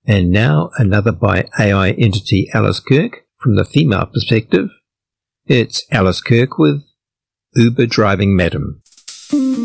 And now another by AI entity Alice Kirk from the female perspective. It's Alice Kirk with Uber Driving Madam.